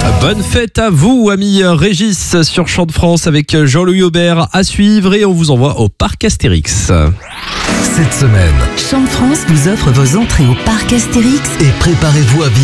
Bonne fête à vous, amis. Régis sur Chant de France avec Jean-Louis Aubert à suivre et on vous envoie au parc Astérix. Cette semaine, Chant de France vous offre vos entrées au parc Astérix et préparez-vous à vivre